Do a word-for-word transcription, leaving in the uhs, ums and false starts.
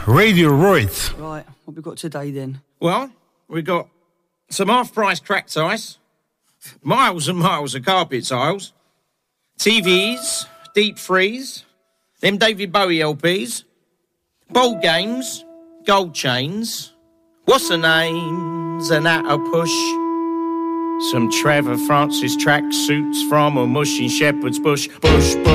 Radio Royd. Right, what we got today then? Well, we got some half-price cracked ice, miles and miles of carpet tiles, T Vs, deep freeze, them David Bowie L Ps, bowl games, gold chains, what's the names, and at a push. Some Trevor Francis track suits from a mushing shepherd's bush, bush, bush.